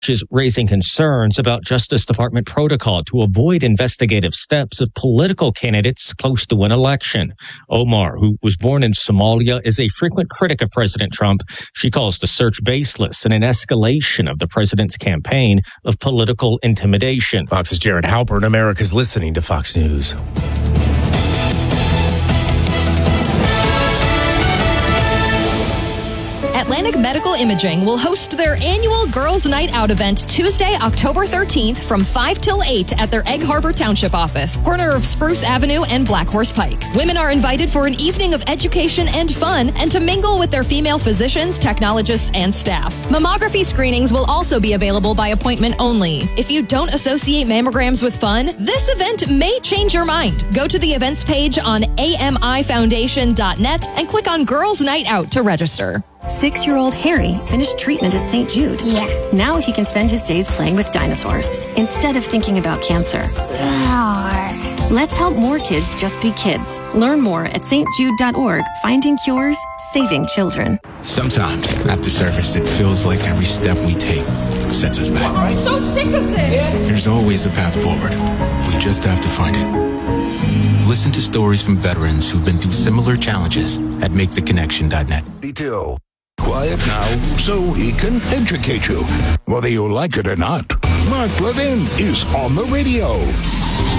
is raising concerns about Justice Department protocol to avoid investigative steps of political candidates close to an election. Omar, who was born in Somalia, is a frequent critic of President Trump. She calls the search baseless and an escalation of the president's campaign of political intimidation. Fox's Jared Halpern. America's listening to Fox News. Atlantic Medical Imaging will host their annual Girls Night Out event Tuesday, October 13th from 5 till 8 at their Egg Harbor Township office, corner of Spruce Avenue and Black Horse Pike. Women are invited for an evening of education and fun and to mingle with their female physicians, technologists, and staff. Mammography screenings will also be available by appointment only. If you don't associate mammograms with fun, this event may change your mind. Go to the events page on amifoundation.net and click on Girls Night Out to register. 6-year-old Harry finished treatment at St. Jude. Yeah. Now he can spend his days playing with dinosaurs instead of thinking about cancer. Let's help more kids just be kids. Learn more at stjude.org. Finding cures, saving children. Sometimes, after service, it feels like every step we take sets us back. I'm so sick of this. There's always a path forward. We just have to find it. Listen to stories from veterans who've been through similar challenges at MakeTheConnection.net. Detail. Quiet now so he can educate you. Whether you like it or not, Mark Levin is on the radio.